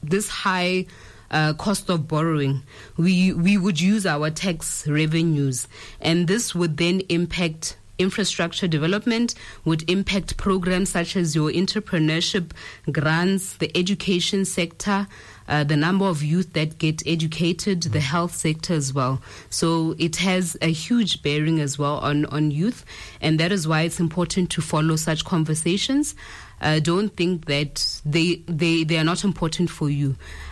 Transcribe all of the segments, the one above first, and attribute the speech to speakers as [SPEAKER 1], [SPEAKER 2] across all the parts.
[SPEAKER 1] this high cost of borrowing, we would use our tax revenues, and this would then impact infrastructure development, would impact programs such as your entrepreneurship grants, the education sector, the number of youth that get educated, the health sector as well. So it has a huge bearing as well on youth, and that is why it's important to follow such conversations. Don't think that they are not important for you.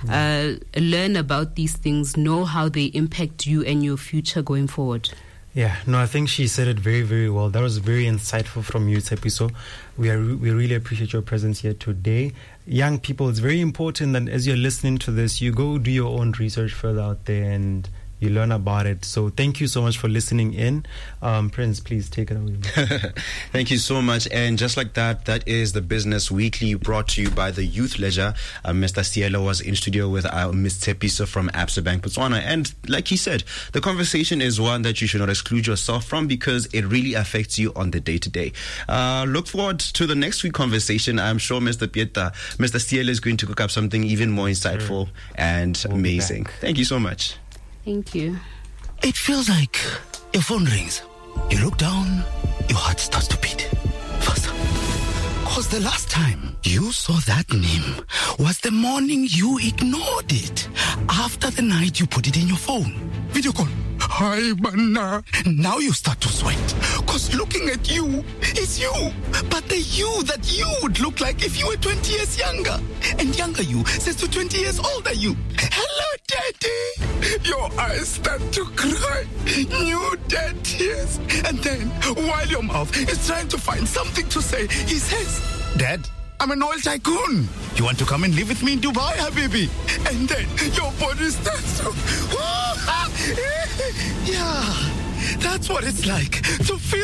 [SPEAKER 1] Learn about these things, know how they impact you and your future going forward.
[SPEAKER 2] Yeah, no, I think she said it very, very well. That was very insightful from you, Tshepiso. We really appreciate your presence here today. Young people, it's very important that as you're listening to this, you go do your own research further out there and you learn about it. So thank you so much for listening in. Prince, please take it away.
[SPEAKER 3] Thank you so much. And just like that, that is the Business Weekly brought to you by the Youth Ledger. Mr. Cielo was in studio with Ms. Tshepiso from Absa Bank Botswana. And like he said, the conversation is one that you should not exclude yourself from because it really affects you on the day-to-day. Look forward to the next week conversation. I'm sure Mr. Cielo is going to cook up something even more insightful and amazing. Thank you so much.
[SPEAKER 1] Thank you.
[SPEAKER 4] It feels like your phone rings. You look down, your heart starts to beat faster. Because the last time you saw that name was the morning you ignored it. After the night you put it in your phone. Video call. Hi, Banna. Now you start to sweat. Because looking at you is you. But the you that you would look like if you were 20 years younger. And younger you says to 20 years older you, hello, Daddy. Your eyes start to cry. New dead tears. And then, while your mouth is trying to find something to say, he says, Dad, I'm an oil tycoon. You want to come and live with me in Dubai, Habibi? And then your body starts to... Yeah, that's what it's like to feel